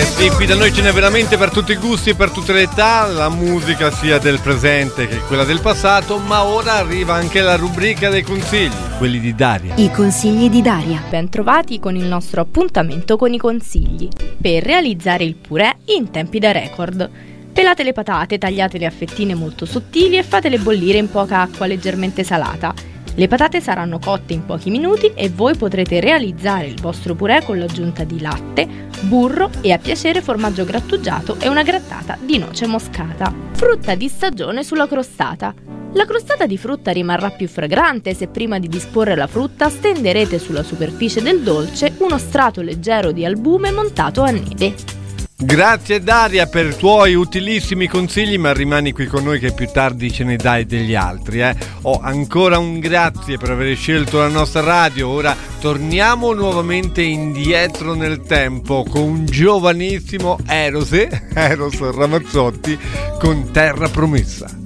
Sì, qui da noi ce n'è veramente per tutti i gusti e per tutte le età, la musica sia del presente che quella del passato, ma ora arriva anche la rubrica dei consigli, quelli di Daria. I consigli di Daria. Ben trovati con il nostro appuntamento con i consigli per realizzare il purè in tempi da record. Pelate le patate, tagliatele a fettine molto sottili e fatele bollire in poca acqua leggermente salata. Le patate saranno cotte in pochi minuti e voi potrete realizzare il vostro purè con l'aggiunta di latte, burro e a piacere formaggio grattugiato e una grattata di noce moscata. Frutta di stagione sulla crostata. La crostata di frutta rimarrà più fragrante se prima di disporre la frutta stenderete sulla superficie del dolce uno strato leggero di albume montato a neve. Grazie Daria per i tuoi utilissimi consigli, ma rimani qui con noi che più tardi ce ne dai degli altri. Ancora un grazie per aver scelto la nostra radio. Ora torniamo nuovamente indietro nel tempo con un giovanissimo Eros Ramazzotti con Terra Promessa.